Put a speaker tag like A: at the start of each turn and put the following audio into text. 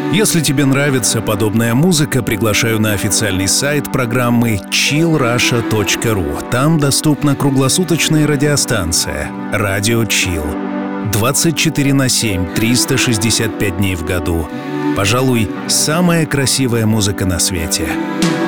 A: Если тебе нравится подобная музыка, приглашаю на официальный сайт программы chillrusha.ru. Там доступна круглосуточная радиостанция «Радио Chill». 24/7, 365 дней в году. Пожалуй, самая красивая музыка на свете.